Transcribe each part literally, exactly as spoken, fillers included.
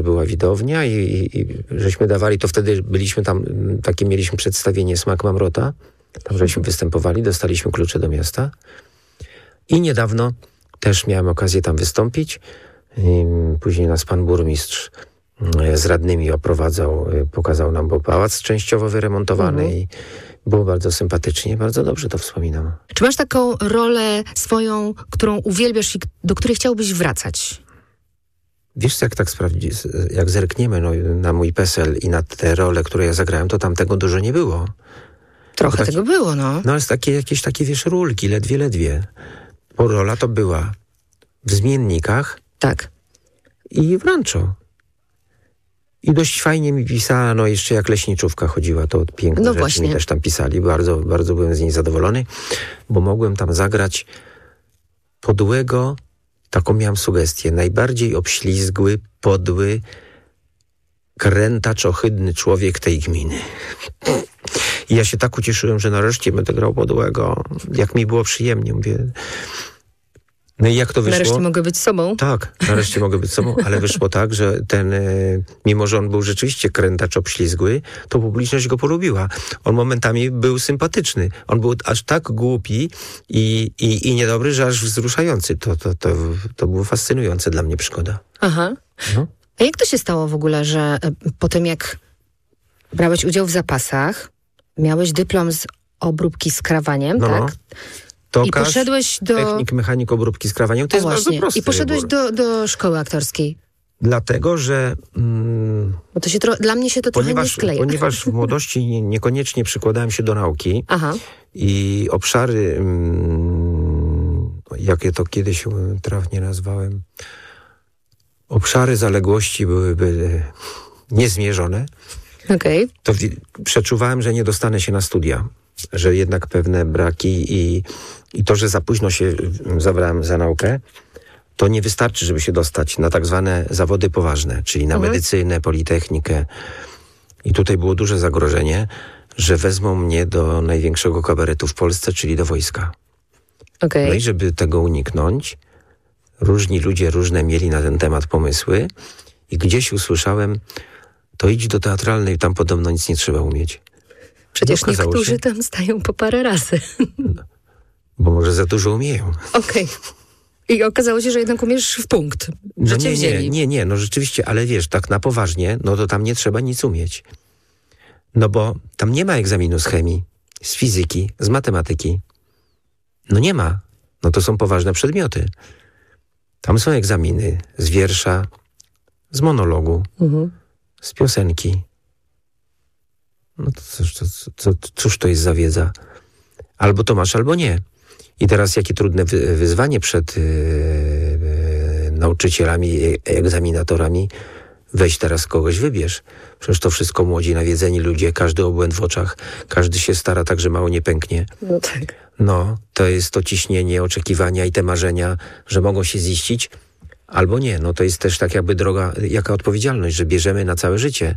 była widownia i, i, i żeśmy dawali, to wtedy byliśmy tam, takie mieliśmy przedstawienie Smak Mamrota, tam żeśmy występowali, dostaliśmy klucze do miasta i niedawno też miałem okazję tam wystąpić. I później nas pan burmistrz z radnymi oprowadzał, pokazał nam, bo pałac częściowo wyremontowany mhm. i było bardzo sympatycznie, bardzo dobrze to wspominam. Czy masz taką rolę swoją, którą uwielbiasz i do której chciałbyś wracać? Wiesz, jak tak sprawdzić, jak zerkniemy no, na mój PESEL i na te role, które ja zagrałem, to tam tego dużo nie było. Trochę taki, tego było, no. No, ale takie, jakieś takie, wiesz, rulki, ledwie, ledwie. Bo rola to była w Zmiennikach. Tak. I w Rancho. I dość fajnie mi pisała, no jeszcze jak Leśniczówka chodziła, to piękne no rzeczy właśnie. mi też tam pisali. Bardzo, bardzo byłem z niej zadowolony, bo mogłem tam zagrać podłego, taką miałem sugestię, najbardziej obślizgły, podły, krętacz, ohydny człowiek tej gminy. I ja się tak ucieszyłem, że nareszcie będę grał podłego. Jak mi było przyjemnie, mówię... No i jak to wyszło? Nareszcie mogę być sobą. Tak, nareszcie mogę być sobą, ale wyszło tak, że ten, mimo że on był rzeczywiście krętacz obślizgły, to publiczność go polubiła. On momentami był sympatyczny. On był aż tak głupi i, i, i niedobry, że aż wzruszający. To, to, to, to było fascynujące dla mnie przygoda. Aha. No. A jak to się stało w ogóle, że po tym jak brałeś udział w zapasach, miałeś dyplom z obróbki skrawaniem, no, tak? No. To I poszedłeś do... Technik, mechanik obróbki skrawaniem. To o jest właśnie. bardzo prosty I poszedłeś do, do szkoły aktorskiej. Dlatego, że... Mm, Bo to się tro... Dla mnie się to ponieważ, trochę nie skleja. Ponieważ w młodości nie, niekoniecznie przykładałem się do nauki. Aha. I obszary, mm, jakie to kiedyś trafnie nazwałem, obszary zaległości byłyby niezmierzone. Okej. Okay. To w, przeczuwałem, że nie dostanę się na studia. Że jednak pewne braki i, i to, że za późno się zabrałem za naukę, to nie wystarczy, żeby się dostać na tak zwane zawody poważne, czyli na mhm. medycynę, politechnikę. I tutaj było duże zagrożenie, że wezmą mnie do największego kabaretu w Polsce, czyli do wojska. Okay. No i żeby tego uniknąć, różni ludzie różne mieli na ten temat pomysły i gdzieś usłyszałem, to idź do teatralnej, tam podobno nic nie trzeba umieć. Przecież no, niektórzy się, tam stają po parę razy. No, bo może za dużo umieją. Okej. Okay. I okazało się, że jednak umiesz w punkt. Że no cię nie, wzięli. nie, nie, nie, no rzeczywiście, ale wiesz, tak na poważnie, no to tam nie trzeba nic umieć. No bo tam nie ma egzaminu z chemii, z fizyki, z matematyki. No nie ma. No to są poważne przedmioty. Tam są egzaminy z wiersza, z monologu, mhm. z piosenki. No to cóż to, to, cóż to jest za wiedza? Albo to masz, albo nie. I teraz jakie trudne wy, wyzwanie przed yy, yy, nauczycielami, egzaminatorami. Weź teraz kogoś, wybierz. Przecież to wszystko młodzi, nawiedzeni ludzie, każdy obłęd w oczach, każdy się stara tak, że mało nie pęknie. No tak. No, to jest to ciśnienie, oczekiwania i te marzenia, że mogą się ziścić, albo nie. No to jest też tak jakby droga, jaka odpowiedzialność, że bierzemy na całe życie.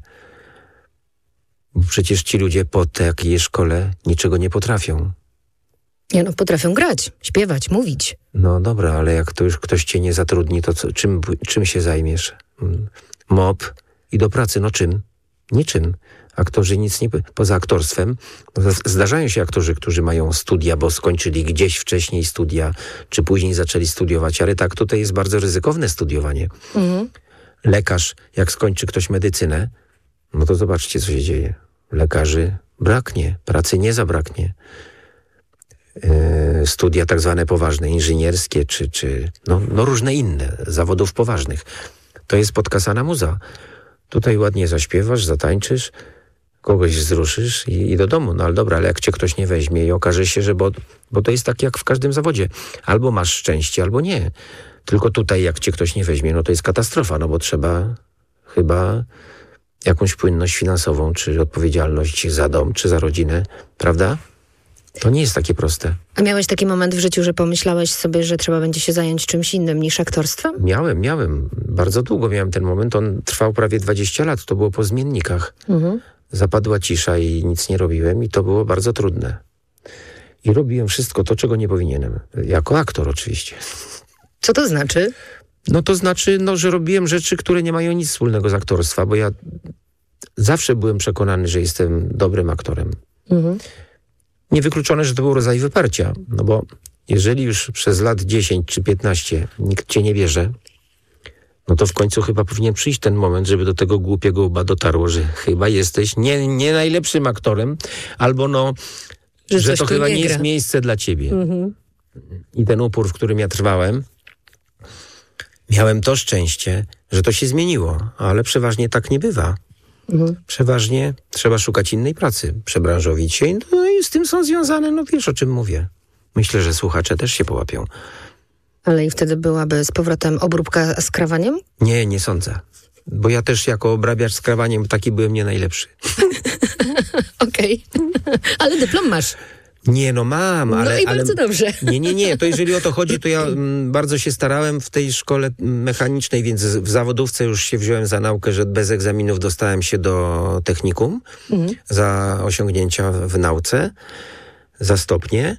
Bo przecież ci ludzie po takiej szkole niczego nie potrafią. Nie no, potrafią grać, śpiewać, mówić. No dobra, ale jak to już ktoś cię nie zatrudni, to co, czym, czym się zajmiesz? Mop i do pracy, no czym? Niczym. Aktorzy nic nie... Poza aktorstwem, zdarzają się aktorzy, którzy mają studia, bo skończyli gdzieś wcześniej studia, czy później zaczęli studiować, ale tak, tutaj jest bardzo ryzykowne studiowanie. Mhm. Lekarz, jak skończy ktoś medycynę, no to zobaczcie, co się dzieje. Lekarzy braknie, pracy nie zabraknie. Yy, studia tak zwane poważne, inżynierskie, czy, czy no, no różne inne, zawodów poważnych. To jest podkasana muza. Tutaj ładnie zaśpiewasz, zatańczysz, kogoś wzruszysz i, i do domu. No ale dobra, ale jak cię ktoś nie weźmie i okaże się, że bo, bo to jest tak jak w każdym zawodzie. Albo masz szczęście, albo nie. Tylko tutaj jak cię ktoś nie weźmie, no to jest katastrofa, no bo trzeba chyba jakąś płynność finansową, czy odpowiedzialność za dom, czy za rodzinę, prawda? To nie jest takie proste. A miałeś taki moment w życiu, że pomyślałeś sobie, że trzeba będzie się zająć czymś innym niż aktorstwem? Miałem, miałem. Bardzo długo miałem ten moment. On trwał prawie dwadzieścia lat. To było po Zmiennikach. Mhm. Zapadła cisza i nic nie robiłem i to było bardzo trudne. I robiłem wszystko to, czego nie powinienem. Jako aktor oczywiście. Co to znaczy? No to znaczy, no, że robiłem rzeczy, które nie mają nic wspólnego z aktorstwa, bo ja zawsze byłem przekonany, że jestem dobrym aktorem. Mhm. Niewykluczone, że to był rodzaj wyparcia, no bo jeżeli już przez lat dziesięć czy piętnaście nikt cię nie bierze, no to w końcu chyba powinien przyjść ten moment, żeby do tego głupiego łba dotarło, że chyba jesteś nie, nie najlepszym aktorem, albo no, że, że to chyba nie, nie jest miejsce dla ciebie. Mhm. I ten upór, w którym ja trwałem, miałem to szczęście, że to się zmieniło, ale przeważnie tak nie bywa. Mhm. Przeważnie trzeba szukać innej pracy, przebranżowić się, no i z tym są związane, no wiesz, o czym mówię. Myślę, że słuchacze też się połapią. Ale i wtedy byłaby z powrotem obróbka skrawaniem? Nie, nie sądzę. Bo ja też jako obrabiacz skrawaniem taki byłem nie najlepszy. Okej. Okay. Ale dyplom masz. Nie, no mam, ale... No i ale, bardzo dobrze. Nie, nie, nie. To jeżeli o to chodzi, to ja m, bardzo się starałem w tej szkole mechanicznej, więc w zawodówce już się wziąłem za naukę, że bez egzaminów dostałem się do technikum mhm. za osiągnięcia w nauce, za stopnie.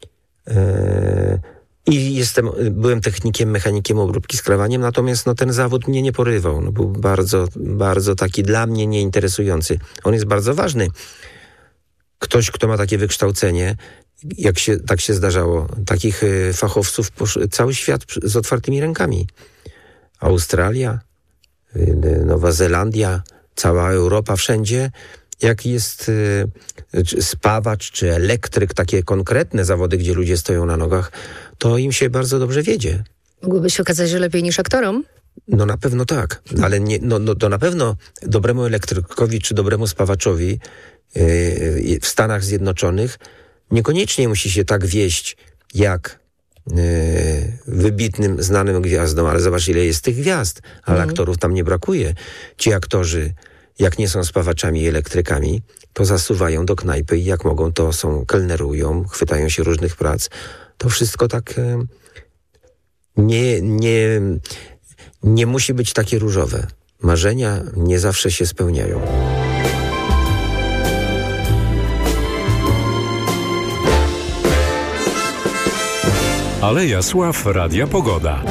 Yy, I jestem, byłem technikiem, mechanikiem obróbki skrawaniem, natomiast no, ten zawód mnie nie porywał. No, był bardzo, bardzo taki dla mnie nieinteresujący. On jest bardzo ważny. Ktoś, kto ma takie wykształcenie, jak się, tak się zdarzało, takich y, fachowców posz- cały świat z otwartymi rękami. Australia, y, Nowa Zelandia, cała Europa, wszędzie. Jak jest y, spawacz czy elektryk, takie konkretne zawody, gdzie ludzie stoją na nogach, to im się bardzo dobrze wiedzie. Mogłoby się okazać, że lepiej niż aktorom? No na pewno tak, ale nie, no, no, to na pewno dobremu elektrykowi czy dobremu spawaczowi yy, w Stanach Zjednoczonych niekoniecznie musi się tak wieść jak yy, wybitnym, znanym gwiazdom, ale zobacz, ile jest tych gwiazd, ale mm. aktorów tam nie brakuje. Ci aktorzy, jak nie są spawaczami i elektrykami, to zasuwają do knajpy i jak mogą, to są, kelnerują, chwytają się różnych prac. To wszystko tak yy, nie, nie, nie musi być takie różowe. Marzenia nie zawsze się spełniają. Aleja Sław Radia Pogoda.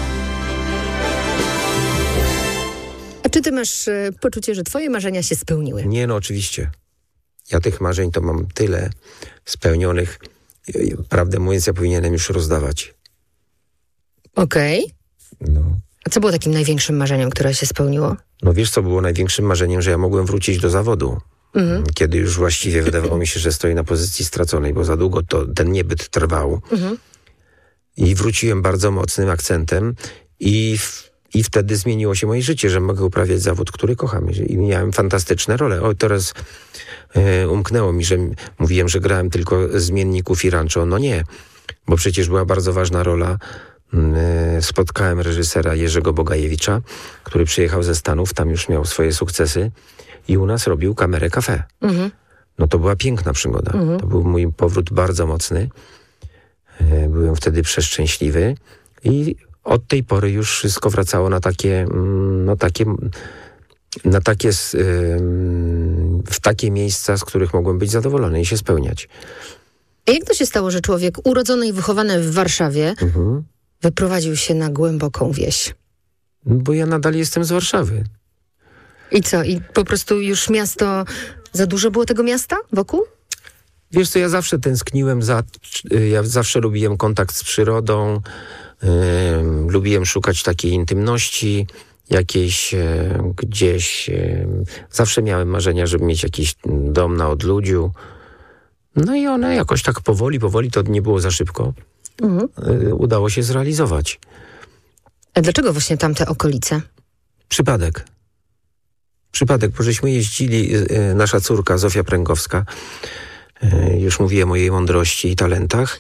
A czy ty masz y, poczucie, że twoje marzenia się spełniły? Nie, no oczywiście. Ja tych marzeń to mam tyle spełnionych. Prawdę mówiąc, ja powinienem już rozdawać. Okej. Okay. No. A co było takim największym marzeniem, które się spełniło? No wiesz, co było największym marzeniem? Że ja mogłem wrócić do zawodu. Mhm. Kiedy już właściwie wydawało mi się, że stoję na pozycji straconej, bo za długo to ten niebyt trwał. Mhm. I wróciłem bardzo mocnym akcentem i, w, i wtedy zmieniło się moje życie, że mogę uprawiać zawód, który kocham. I miałem fantastyczne role. O, teraz e, umknęło mi, że mówiłem, że grałem tylko zmienników i rancho. No nie, bo przecież była bardzo ważna rola. E, spotkałem reżysera Jerzego Bogajewicza, który przyjechał ze Stanów, tam już miał swoje sukcesy i u nas robił Kamerę Café. Mhm. No to była piękna przygoda. Mhm. To był mój powrót bardzo mocny. Byłem wtedy przeszczęśliwy i od tej pory już wszystko wracało na takie, no takie, na takie, w takie miejsca, z których mogłem być zadowolony i się spełniać. A jak to się stało, że człowiek urodzony i wychowany w Warszawie mhm. wyprowadził się na głęboką wieś? Bo ja nadal jestem z Warszawy. I co? I po prostu już miasto, za dużo było tego miasta wokół? Wiesz co, ja zawsze tęskniłem za, ja zawsze lubiłem kontakt z przyrodą, yy, lubiłem szukać takiej intymności jakiejś yy, gdzieś. Yy, zawsze miałem marzenia, żeby mieć jakiś dom na odludziu. No i one jakoś tak powoli, powoli, to nie było za szybko, mhm. yy, udało się zrealizować. A dlaczego właśnie tamte okolice? Przypadek. Przypadek, bo żeśmy jeździli, yy, nasza córka Zofia Pręgowska, już mówiłem o jej mądrości i talentach.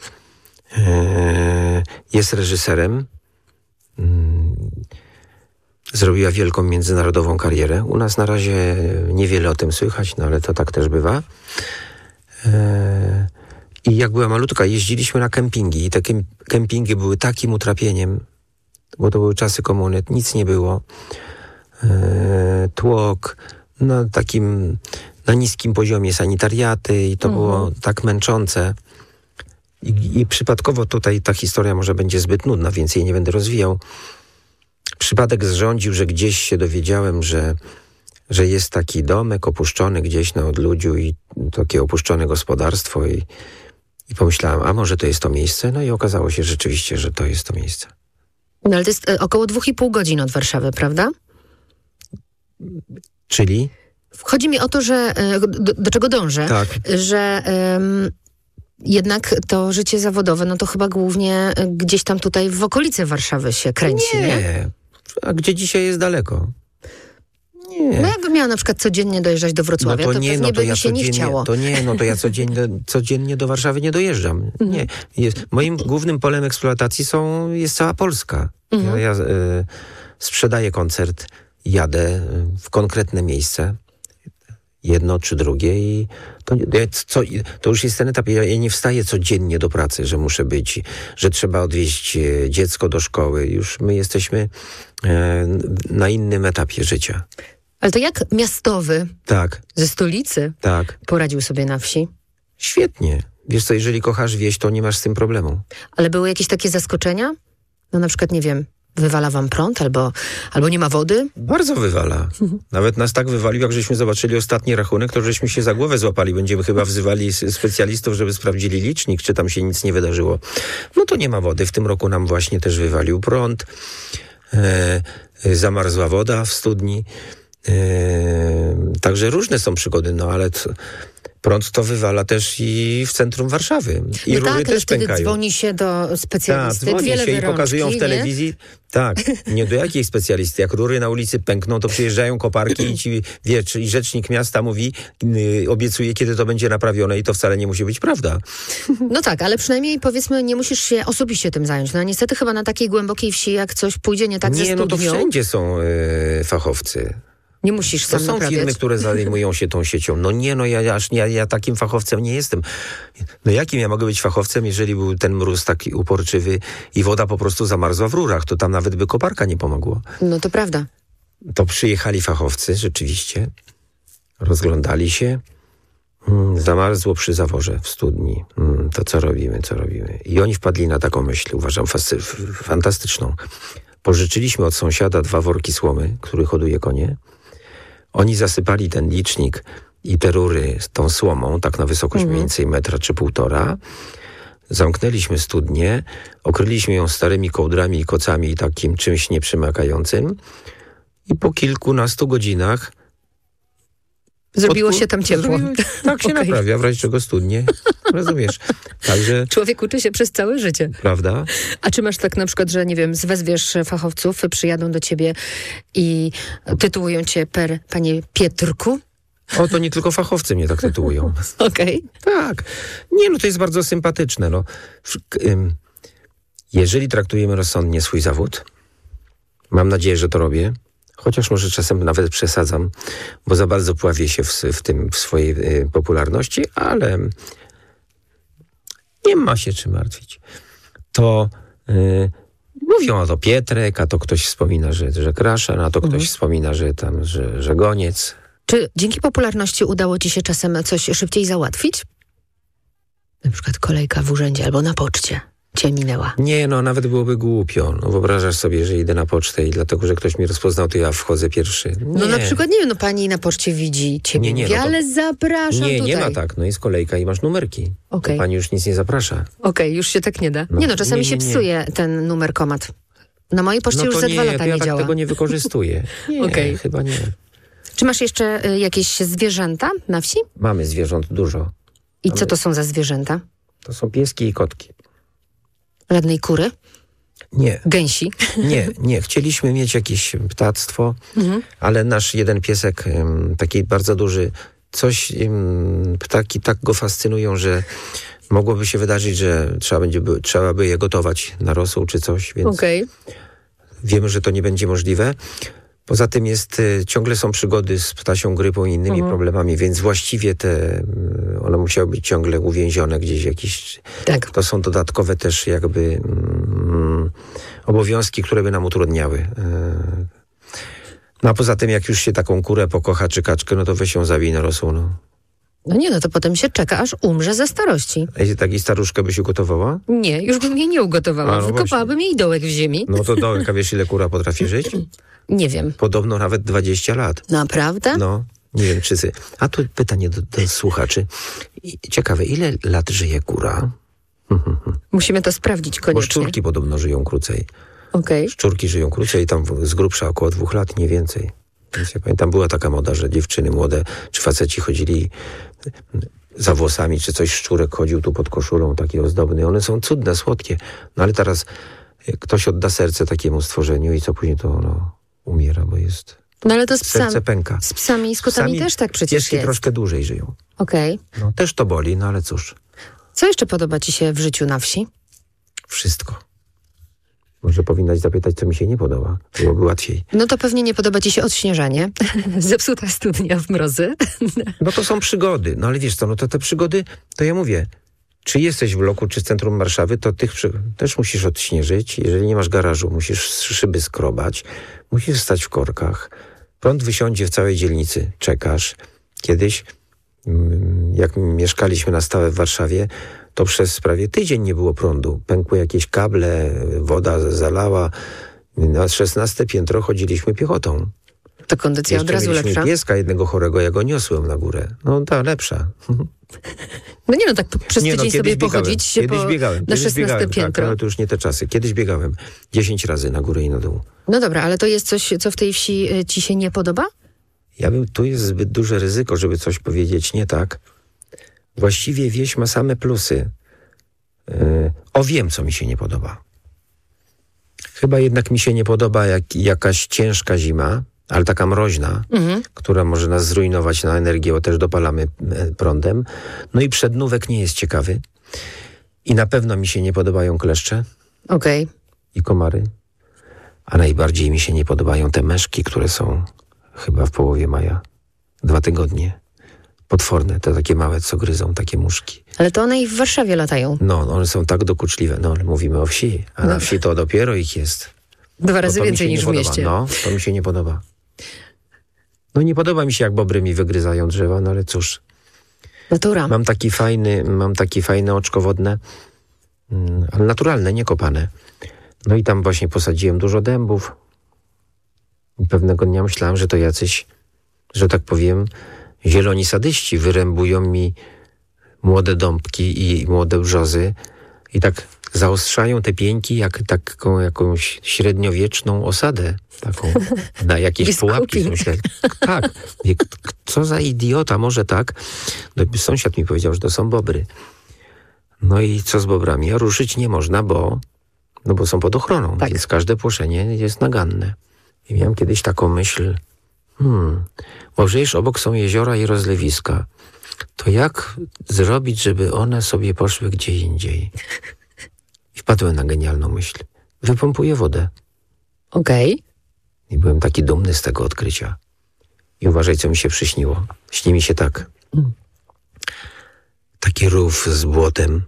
Jest reżyserem. Zrobiła wielką międzynarodową karierę. U nas na razie niewiele o tym słychać, no ale to tak też bywa. I jak była malutka, jeździliśmy na kempingi. I te kempingi były takim utrapieniem, bo to były czasy komuny, nic nie było. Tłok, no takim... na niskim poziomie sanitariaty i to mhm. było tak męczące. I, I przypadkowo tutaj ta historia może będzie zbyt nudna, więc jej nie będę rozwijał. przypadek zrządził, że gdzieś się dowiedziałem, że, że jest taki domek opuszczony gdzieś na odludziu i takie opuszczone gospodarstwo i, i pomyślałem, a może to jest to miejsce? No i okazało się rzeczywiście, że to jest to miejsce. No ale to jest około dwóch i pół godzin od Warszawy, prawda? Czyli? Chodzi mi o to, że do, do czego dążę, tak. że um, jednak to życie zawodowe, no to chyba głównie gdzieś tam tutaj w okolicy Warszawy się kręci, nie? Nie. A gdzie dzisiaj jest daleko? Nie. No jakbym miała na przykład codziennie dojeżdżać do Wrocławia, no to, to nie, pewnie no to by ja mi się nie chciało. To nie, no to ja codziennie, codziennie do Warszawy nie dojeżdżam. Nie. Jest, moim głównym polem eksploatacji są, jest cała Polska. Mhm. Ja, ja y, sprzedaję koncert, jadę w konkretne miejsce, jedno czy drugie i to, co, to już jest ten etap. Ja, ja nie wstaję codziennie do pracy, że muszę być, że trzeba odwieźć dziecko do szkoły. Już my jesteśmy e, na innym etapie życia. Ale to jak miastowy tak. ze stolicy tak. poradził sobie na wsi? Świetnie. Wiesz co, jeżeli kochasz wieś, to nie masz z tym problemu. Ale były jakieś takie zaskoczenia? No na przykład, nie wiem, wywala wam prąd albo, albo nie ma wody? Bardzo wywala. Nawet nas tak wywalił, jak żeśmy zobaczyli ostatni rachunek, to żeśmy się za głowę złapali. Będziemy chyba wzywali specjalistów, żeby sprawdzili licznik, czy tam się nic nie wydarzyło. No to nie ma wody. W tym roku nam właśnie też wywalił prąd. E, zamarzła woda w studni. E, także różne są przygody, no ale... To, prąd to wywala też i w centrum Warszawy. I no rury tak, też ale wtedy pękają. dzwoni się do specjalisty, tak, dzwoni dwie się lewe i pokazują rączki, w telewizji. Nie? Tak, nie do jakiej specjalisty. Jak rury na ulicy pękną, to przyjeżdżają koparki i ci, wie, i rzecznik miasta mówi, yy, obiecuje, kiedy to będzie naprawione i to wcale nie musi być prawda. No tak, ale przynajmniej powiedzmy, nie musisz się osobiście tym zająć. No niestety chyba na takiej głębokiej wsi, jak coś pójdzie nie tak nie, ze studnią. Nie, no to wszędzie są yy, fachowcy. Nie musisz sam To są naprawiać. firmy, które zajmują się tą siecią. No nie, no ja, aż, ja, ja takim fachowcem nie jestem. No jakim ja mogę być fachowcem, jeżeli był ten mróz taki uporczywy i woda po prostu zamarzła w rurach, to tam nawet by koparka nie pomogło. No to prawda. To przyjechali fachowcy, rzeczywiście, rozglądali się, mm, zamarzło przy zaworze w studni. Mm, to co robimy, co robimy? I oni wpadli na taką myśl, uważam, fascy- fantastyczną. Pożyczyliśmy od sąsiada dwa worki słomy, który hoduje konie. Oni zasypali ten licznik i te rury z tą słomą, tak na wysokość mniej więcej metra czy półtora. Zamknęliśmy studnię, okryliśmy ją starymi kołdrami i kocami i takim czymś nieprzymykającym. I po kilkunastu godzinach Zrobiło Odpór... się tam ciepło. Zrobiło... Tak się okay. naprawia, w razie czego studnie. Rozumiesz? Także... Człowiek uczy się przez całe życie. Prawda? A czy masz tak na przykład, że nie wiem, wezwiesz fachowców, przyjadą do ciebie i tytułują cię per panie Pietrku? O, to nie tylko fachowcy mnie tak tytułują. Okej. Okay. Tak. Nie, no to jest bardzo sympatyczne. No. Jeżeli traktujemy rozsądnie swój zawód, mam nadzieję, że to robię, chociaż może czasem nawet przesadzam, bo za bardzo pławię się w, w tym, w swojej y, popularności, ale nie ma się czym martwić. To y, mówią, a to Pietrek, a to ktoś wspomina, że, że Kraszan, a to ktoś mhm. wspomina, że tam, że, że Goniec. Czy dzięki popularności udało ci się czasem coś szybciej załatwić? Na przykład kolejka w urzędzie albo na poczcie cię minęła. Nie, no nawet byłoby głupio. No wyobrażasz sobie, że idę na pocztę i dlatego, że ktoś mnie rozpoznał, to ja wchodzę pierwszy. Nie. No na przykład, nie wiem, no pani na poczcie widzi ciebie, nie, nie, mówi, no to... ale zapraszam nie, tutaj. Nie, nie ma tak. No jest kolejka i masz numerki. Okay. Pani już nic nie zaprasza. Okej, okay, już się tak nie da. No. Nie no, czasami nie, nie, nie. się psuje ten numerkomat. Na mojej poczcie no już za nie, dwa lata to nie ja działa. Ja tak tego nie wykorzystuję. Nie, okay. chyba nie. Czy masz jeszcze y, jakieś zwierzęta na wsi? Mamy zwierząt dużo. I Mamy... co to są za zwierzęta? To są pieski i kotki. Żadnej kury? Nie. Gęsi? Nie, nie. Chcieliśmy mieć jakieś ptactwo, mhm. ale nasz jeden piesek, um, taki bardzo duży, coś, um, ptaki tak go fascynują, że mogłoby się wydarzyć, że trzeba, będzie, by, trzeba by je gotować na rosół czy coś, więc okay. wiemy, że to nie będzie możliwe. Poza tym jest, y, ciągle są przygody z ptasią grypą i innymi mhm. problemami, więc właściwie te, y, one musiały być ciągle uwięzione gdzieś jakieś... Tak. To są dodatkowe też jakby y, obowiązki, które by nam utrudniały. Y, no a poza tym, jak już się taką kurę pokocha czy kaczkę, no to weź ją zabij na rosół, no. No nie, no to potem się czeka, aż umrze ze starości. A jeśli takiej staruszkę byś ugotowała? Nie, już bym jej nie ugotowała. A, no Wykopałabym jej dołek w ziemi. No to dołek, a wiesz ile kura potrafi żyć? Nie wiem. Podobno nawet dwadzieścia lat. Naprawdę? No, nie wiem czy... Sy... A tu pytanie do, do słuchaczy. I, ciekawe, ile lat żyje kura? Musimy to sprawdzić koniecznie. Bo szczurki podobno żyją krócej. Okej. Szczurki żyją krócej, tam z grubsza około dwóch lat, nie więcej. Więc ja pamiętam, była taka moda, że dziewczyny młode czy faceci chodzili za włosami, czy coś, szczurek chodził tu pod koszulą, taki ozdobny. One są cudne, słodkie. No ale teraz ktoś odda serce takiemu stworzeniu i co później to ono umiera, bo jest... No ale to z psami, serce pęka. z psami i z kotami Psami też tak przecież pieski jest. troszkę dłużej żyją. Okej. No, też to boli, no ale cóż. Co jeszcze podoba ci się w życiu na wsi? Wszystko. Może powinnaś zapytać, co mi się nie podoba. Byłoby łatwiej. No to pewnie nie podoba ci się odśnieżanie. Zepsuta studnia w mrozy. No to są przygody. No ale wiesz co, no to te przygody, to ja mówię, czy jesteś w bloku, czy w centrum Warszawy, to tych przy... też musisz odśnieżyć. Jeżeli nie masz garażu, musisz szyby skrobać, musisz stać w korkach. Prąd wysiądzie w całej dzielnicy, czekasz. Kiedyś, jak mieszkaliśmy na stałe w Warszawie, to przez prawie tydzień nie było prądu. Pękły jakieś kable, woda zalała. Na szesnaste piętro chodziliśmy piechotą. To kondycja Jeszcze od razu mieliśmy lepsza. pieska jednego chorego, ja go niosłem na górę. No ta lepsza. No nie no, tak przez Nie, tydzień no, sobie kiedyś biegałem. pochodzić się Kiedyś po, biegałem. na Kiedyś szesnaste biegałem, piętro. Tak, ale to już nie te czasy. Kiedyś biegałem dziesięć razy na górę i na dół. No dobra, ale to jest coś, co w tej wsi y, ci się nie podoba? Ja bym, tu jest zbyt duże ryzyko, żeby coś powiedzieć nie tak. Właściwie wieś ma same plusy. Yy, o, wiem, co mi się nie podoba. Chyba jednak mi się nie podoba jak, jakaś ciężka zima, ale taka mroźna, mhm. która może nas zrujnować na energię, bo też dopalamy prądem. No i przednówek nie jest ciekawy. I na pewno mi się nie podobają kleszcze. Okej. Okay. I komary. A najbardziej mi się nie podobają te meszki, które są chyba w połowie maja. Dwa tygodnie. Potworne, te takie małe, co gryzą, takie muszki. Ale to one i w Warszawie latają. No, one są tak dokuczliwe. No, ale mówimy o wsi, a no. na wsi to dopiero ich jest. Dwa razy to więcej niż w podoba. mieście. No, to mi się nie podoba. No nie podoba mi się, jak bobry mi wygryzają drzewa, no ale cóż. Natura. Mam taki fajny, mam takie fajne oczko wodne, ale naturalne, nie kopane. No i tam właśnie posadziłem dużo dębów. I pewnego dnia myślałem, że to jacyś, że tak powiem, zieloni sadyści wyrębują mi młode dąbki i młode brzozy i tak zaostrzają te pieńki jak taką jakąś średniowieczną osadę, taką na jakieś pułapki. Myślę, tak, co za idiota, może tak. No, sąsiad mi powiedział, że to są bobry. No i co z bobrami? A ruszyć nie można, bo, no bo są pod ochroną, tak. Więc każde płoszenie jest naganne. I miałem kiedyś taką myśl, hmm, bo przecież obok są jeziora i rozlewiska. To jak zrobić, żeby one sobie poszły gdzie indziej? I wpadłem na genialną myśl. Wypompuję wodę. Okej. Okay. I byłem taki dumny z tego odkrycia. I uważaj, co mi się przyśniło. Śni mi się tak. Hmm. Taki rów z błotem.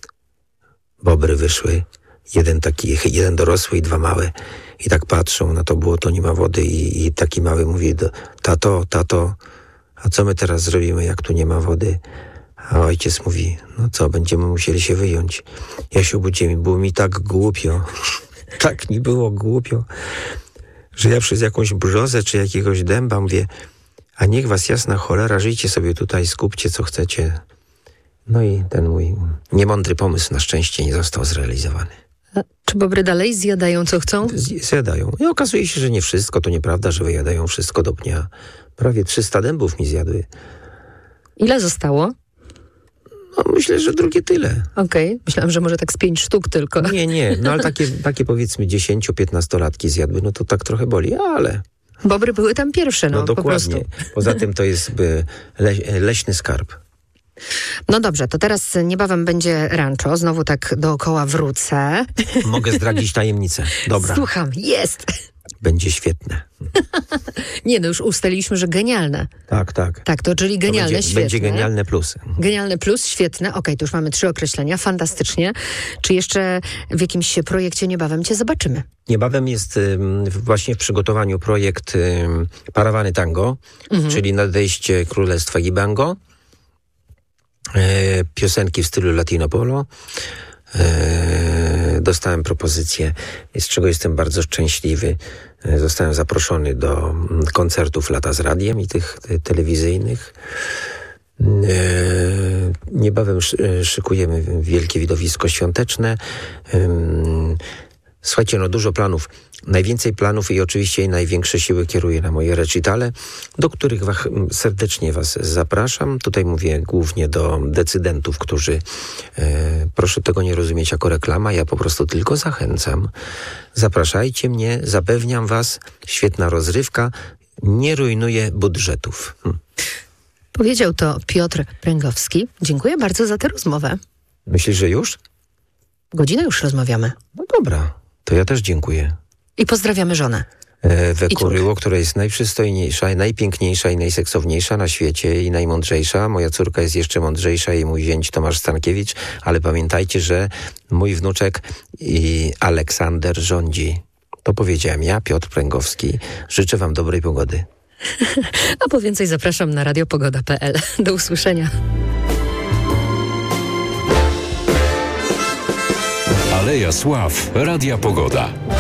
Bobry wyszły. Jeden taki, jeden dorosły i dwa małe. I tak patrzą na to błoto, nie ma wody i, i taki mały mówi do, tato, tato, a co my teraz zrobimy, jak tu nie ma wody? A ojciec mówi, no co, będziemy musieli się wyjąć. Ja się obudziłem i było mi tak głupio, tak mi było głupio, że ja przez jakąś brzozę czy jakiegoś dęba mówię, a niech was jasna cholera, żyjcie sobie tutaj, skupcie co chcecie. No i ten mój niemądry pomysł na szczęście nie został zrealizowany. A czy bobry dalej zjadają co chcą? Zjadają. I okazuje się, że nie wszystko. To nieprawda, że wyjadają wszystko do pnia. Prawie trzysta dębów mi zjadły. Ile zostało? No myślę, że drugie tyle. Okej. Okay. Myślałam, że może tak z pięć sztuk tylko. Nie, nie. No ale takie, takie powiedzmy dziesięcio-piętnastolatki zjadły, no to tak trochę boli, ale... Bobry były tam pierwsze, no, no dokładnie. Po prostu. Poza tym to jest by le, leśny skarb. No dobrze, to teraz niebawem będzie rancho. Znowu tak dookoła wrócę. Mogę zdradzić tajemnicę. Dobra. Słucham, jest. Będzie świetne. Nie, no już ustaliliśmy, że genialne. Tak, tak. Tak, to czyli genialne, to będzie, świetne. Będzie genialne plus. Genialne plus, świetne. Okej, okay, to już mamy trzy określenia, fantastycznie. Czy jeszcze w jakimś projekcie niebawem cię zobaczymy? Niebawem jest ym, właśnie w przygotowaniu projekt ym, Parawany Tango, mhm. czyli nadejście Królestwa Gibango. e, piosenki w stylu Latino Polo. E, dostałem propozycję, z czego jestem bardzo szczęśliwy. E, zostałem zaproszony do koncertów Lata z Radiem i tych te, telewizyjnych. E, niebawem sz, szykujemy wielkie widowisko świąteczne. E, Słuchajcie, no dużo planów. Najwięcej planów i oczywiście największe siły kieruję na moje recitale, do których was, serdecznie was zapraszam. Tutaj mówię głównie do decydentów, którzy, e, proszę tego nie rozumieć jako reklama, ja po prostu tylko zachęcam. Zapraszajcie mnie, zapewniam was, świetna rozrywka, nie rujnuje budżetów. Hm. Powiedział to Piotr Pręgowski. Dziękuję bardzo za tę rozmowę. Myślisz, że już? Godzinę już rozmawiamy. No dobra, to ja też dziękuję. I pozdrawiamy żonę. Ewę Kuryło, która jest najprzystojniejsza, najpiękniejsza i najseksowniejsza na świecie i najmądrzejsza. Moja córka jest jeszcze mądrzejsza i mój zięć Tomasz Stankiewicz, ale pamiętajcie, że mój wnuczek i Aleksander rządzi. To powiedziałem ja, Piotr Pręgowski. Życzę wam dobrej pogody. A po więcej zapraszam na radiopogoda kropka p l. Do usłyszenia. Aleja Sław, Radia Pogoda.